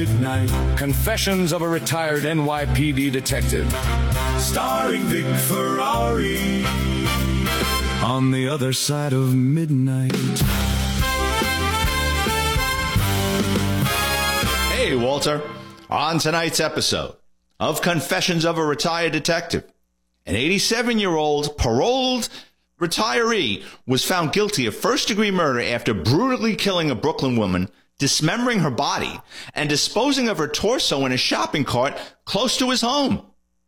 midnight. Confessions of a retired NYPD detective. Starring Vic Ferrari. On the Other Side of Midnight. Hey, Walter. On tonight's episode of Confessions of a Retired Detective, an 87-year-old paroled retiree was found guilty of first-degree murder after brutally killing a Brooklyn woman, dismembering her body, and disposing of her torso in a shopping cart close to his home.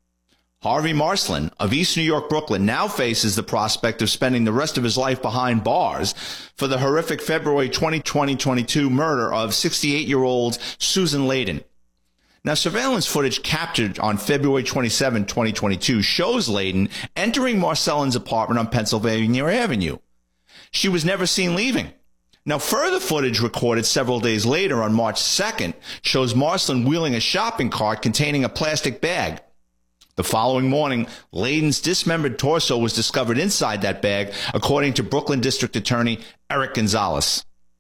Harvey Marsland of East New York, Brooklyn, now faces the prospect of spending the rest of his life behind bars for the horrific February 2022 murder of 68-year-old Susan Layden. Now, surveillance footage captured on February 27, 2022 shows Layden entering Marcellin's apartment on Pennsylvania Avenue. She was never seen leaving. Now, further footage recorded several days later on March 2nd shows Marsland wheeling a shopping cart containing a plastic bag. The following morning, Layden's dismembered torso was discovered inside that bag, according to Brooklyn District Attorney Eric Gonzalez.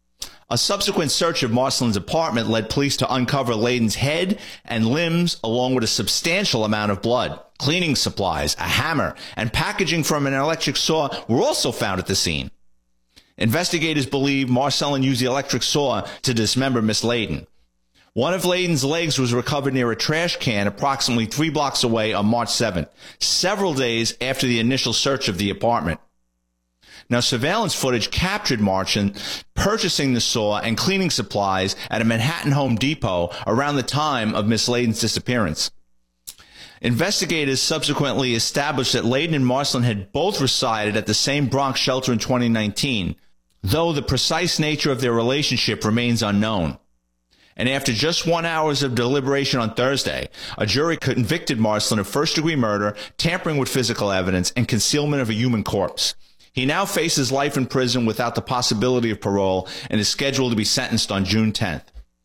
A subsequent search of Marsland's apartment led police to uncover Layden's head and limbs, along with a substantial amount of blood. Cleaning supplies, a hammer, and packaging from an electric saw were also found at the scene. Investigators believe Marcellin used the electric saw to dismember Miss Layden. One of Layden's legs was recovered near a trash can approximately 3 blocks away on March 7th, several days after the initial search of the apartment. Now, surveillance footage captured Marsland purchasing the saw and cleaning supplies at a Manhattan Home Depot around the time of Miss Layden's disappearance. Investigators subsequently established that Layden and Marsland had both resided at the same Bronx shelter in 2019, though the precise nature of their relationship remains unknown. And after just 1 hour of deliberation on Thursday, a jury convicted Marsland of first-degree murder, tampering with physical evidence, and concealment of a human corpse. He now faces life in prison without the possibility of parole and is scheduled to be sentenced on June 10th.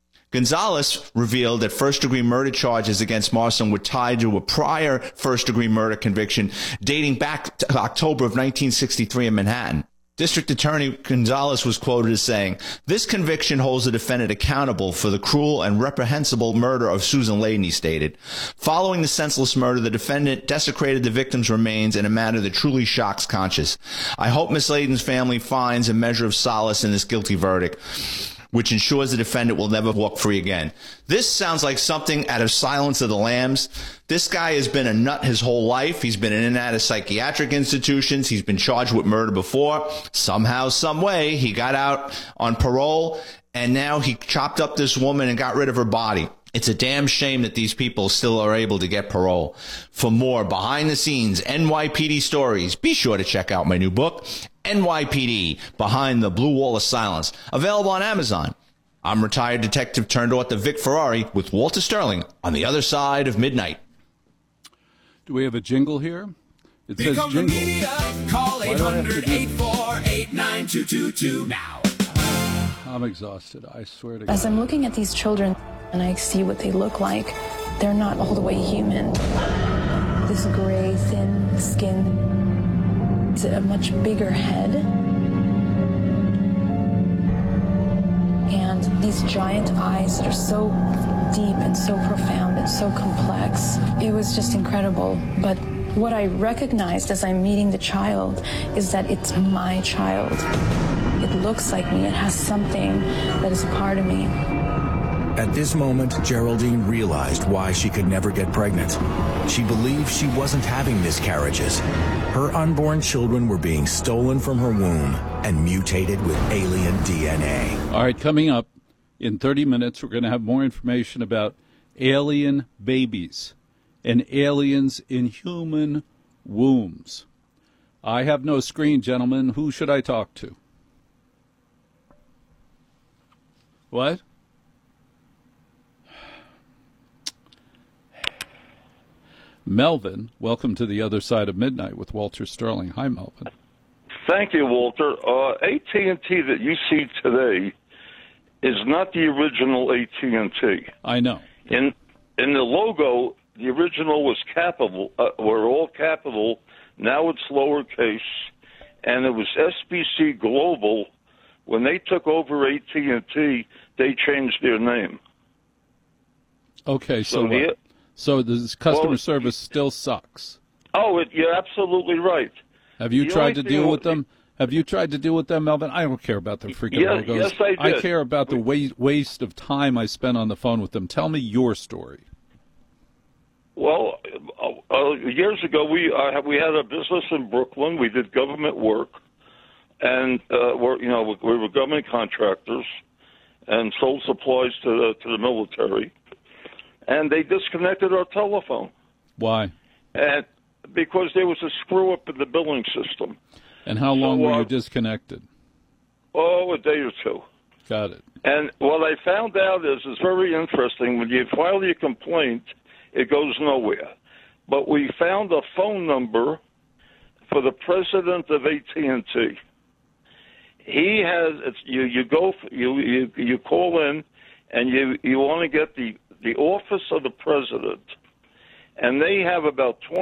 Gonzalez revealed that first-degree murder charges against Marsland were tied to a prior first-degree murder conviction dating back to October of 1963 in Manhattan. District Attorney Gonzalez was quoted as saying, "This conviction holds the defendant accountable for the cruel and reprehensible murder of Susan Layden," he stated. Following the senseless murder, the defendant desecrated the victim's remains in a manner that truly shocks conscience. I hope Miss Layden's family finds a measure of solace in this guilty verdict, which ensures the defendant will never walk free again. This sounds like something out of Silence of the Lambs. This guy has been a nut his whole life. He's been in and out of psychiatric institutions. He's been charged with murder before. Somehow, some way, he got out on parole, and now he chopped up this woman and got rid of her body. It's a damn shame that these people still are able to get parole. For more behind-the-scenes NYPD stories, be sure to check out my new book, NYPD, Behind the Blue Wall of Silence, available on Amazon. I'm retired detective turned author Vic Ferrari with Walter Sterling on the Other Side of Midnight. Do we have a jingle here? It says jingle. Media, call 800-848-9222 now. I'm exhausted, I swear to God. As I'm looking at these children and I see what they look like, they're not all the way human. This gray, thin skin, it's a much bigger head. And these giant eyes that are so deep and so profound and so complex. It was just incredible. But what I recognized as I'm meeting the child is that it's my child. It looks like me. It has something that is a part of me. At this moment, Geraldine realized why she could never get pregnant. She believed she wasn't having miscarriages. Her unborn children were being stolen from her womb and mutated with alien DNA. All right, coming up in 30 minutes, we're going to have more information about alien babies and aliens in human wombs. I have no screen, gentlemen. Who should I talk to? What? Melvin, welcome to the Other Side of Midnight with Walter Sterling. Hi, Melvin. Thank you, Walter. AT&T that you see today is not the original AT&T. I know. In the logo, the original was capital, were all capital. Now it's lowercase, and it was SBC Global. When they took over AT&T, they changed their name. Okay, so So what? So the customer service still sucks. Oh, you're absolutely right. Have you The tried only to thing deal w- with them? Have you tried to deal with them, Melvin? I don't care about their freaking Yes, logos. yes, I did. care about the waste of time I spent on the phone with them. Tell me your story. Well, years ago, we had a business in Brooklyn. We did government work, and we were government contractors and sold supplies to the military. And they disconnected our telephone, Why? and because there was a screw up in the billing system. And how long were you disconnected? Oh, a day or two. Got it. And what I found out is it's very interesting. When you file your complaint, it goes nowhere. But we found a phone number for the president of AT&T. He has you call in and you want to get the office of the president, and they have about 20